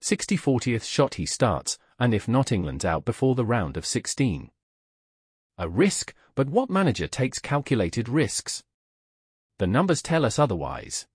60/40th shot he starts, and if not, England's out before the round of 16. A risk, but what manager takes calculated risks? The numbers tell us otherwise.